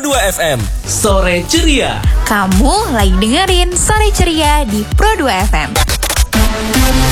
Pro2 FM. Sore Ceria. Kamu lagi dengerin Sore Ceria di Pro2 FM.